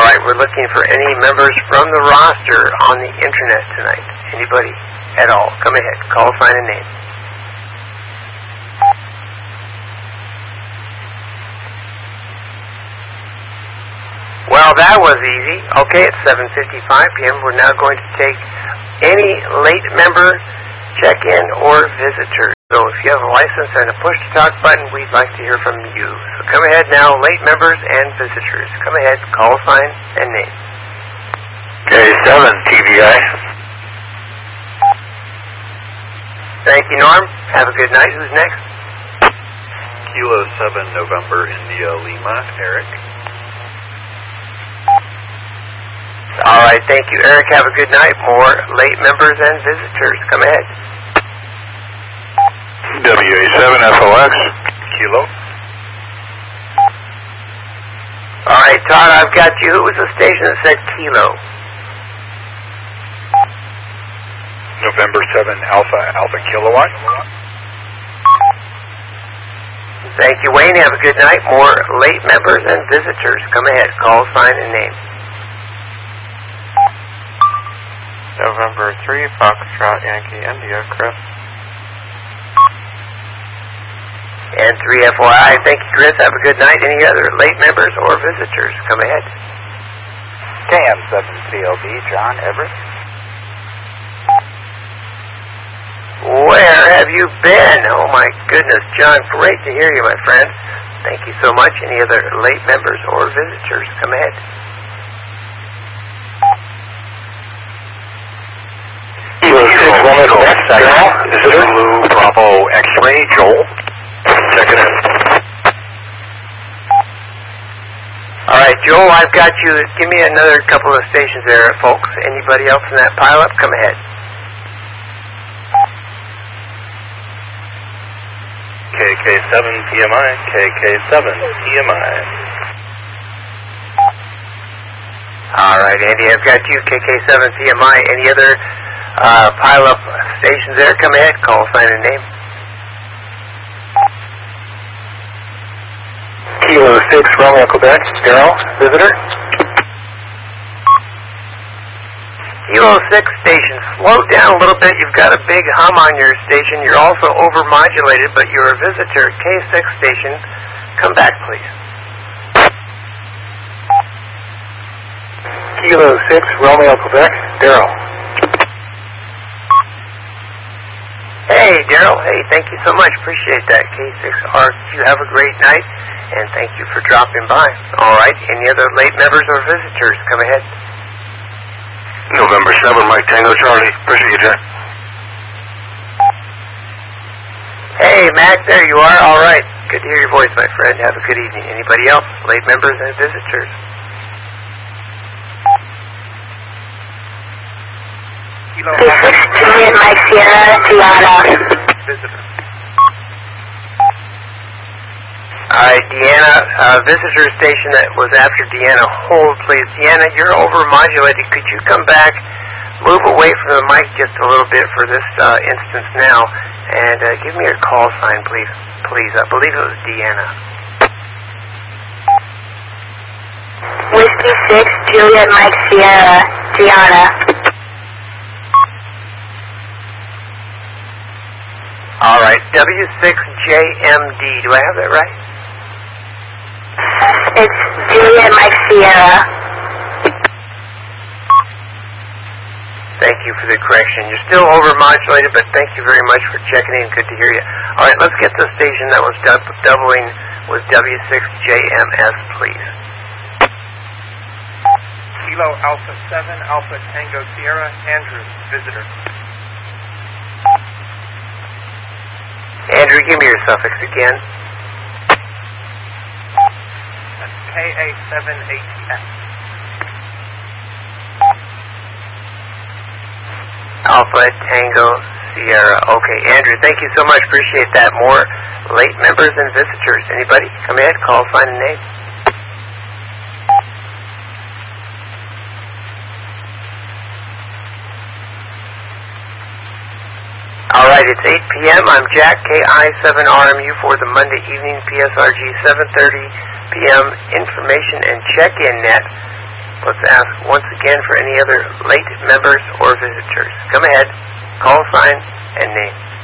right, we're looking for any members from the roster on the internet tonight. Anybody at all? Come ahead. Call, sign, and name. Well, that was easy. Okay, it's 7:55 p.m. We're now going to take any late member, check-in, or visitor. So if you have a license and a push-to-talk button, we'd like to hear from you. So come ahead now, late members and visitors. Come ahead, call, sign, and name. K7 TVI. Thank you, Norm. Have a good night. Who's next? Kilo 7 November India Lima, Eric. All right, thank you, Eric. Have a good night. More late members and visitors. Come ahead. WA7FOX, Kilo. All right, Todd, I've got you. Who was the station that said Kilo? November 7 Alpha Kilowatt. Thank you, Wayne. Have a good night. More late members and visitors. Come ahead. Call, sign, and name. November 3 Foxtrot Yankee India, Chris. And 3FYI, thank you, Chris. Have a good night. Any other late members or visitors? Come ahead. KM7CLB, John Everett. Where have you been? Oh, my goodness, John. Great to hear you, my friend. Thank you so much. Any other late members or visitors? Come ahead. Kilo 6 Romeo Quebec, Zulu Bravo X-Ray, Joel. Checking in. All right, Joel, I've got you. Give me another couple of stations there, folks. Anybody else in that pileup? Come ahead. KK7 TMI, KK7 TMI. All right, Andy, I've got you. KK7 TMI. Any other pileup stations there? Come ahead. Call, sign, and name. Kilo 6 Romeo Quebec, Daryl, visitor. Kilo 6 station, slow down a little bit. You've got a big hum on your station. You're also overmodulated, but you're a visitor. K6 station, come back, please. Kilo 6 Romeo Quebec, Daryl. Hey, Daryl. Hey, thank you so much. Appreciate that. K6R. You have a great night, and thank you for dropping by. All right. Any other late members or visitors? Come ahead. November 7 Mike Tango Charlie. Appreciate you, Jack. Hey, Mac. There you are. All right. Good to hear your voice, my friend. Have a good evening. Anybody else? Late members and visitors? Kilo 6 Juliet Mike Sierra, Tiana. Visitor. All right, Deanna, visitor station that was after Deanna. Hold, please. Deanna, you're overmodulated. Could you come back, move away from the mic just a little bit for this instance now, and give me a call sign, please. Please. I believe it was Deanna. Whiskey 6 Juliet Mike Sierra, Tiana. All right, W6JMD. Do I have that right? It's Juliet Mike Sierra. Thank you for the correction. You're still overmodulated, but thank you very much for checking in. Good to hear you. All right, let's get the station that was doubling with W6JMS, please. Kilo Alpha 7 Alpha Tango Sierra, Andrew, visitor. Andrew, give me your suffix again. That's KA7ATS. Alpha Tango Sierra. Okay, Andrew, thank you so much. Appreciate that. More late members and visitors. Anybody? Come ahead, call, sign, and name. All right, it's 8 p.m. I'm Jack, KI7RMU for the Monday evening PSRG 7:30 p.m. information and check-in net. Let's ask once again for any other late members or visitors. Come ahead, call sign, and name.